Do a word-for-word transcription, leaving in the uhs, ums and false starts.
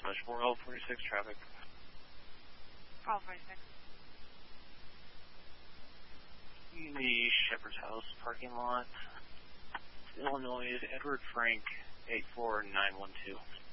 slash four L forty-six traffic. Call forty-six. In the Shepherd's House parking lot, Illinois, Edward Frank, eight four nine one two.